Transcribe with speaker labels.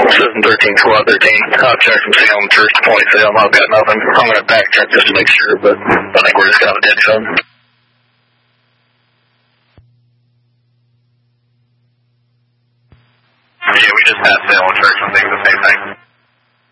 Speaker 1: Says in 13 squad 13. I'll check from Salem Church to Point Salem. I've got nothing. I'm going to backtrack just to make sure, but I think we're just kind of a dead zone.
Speaker 2: Yeah, we just passed Salem Church and things the same thing.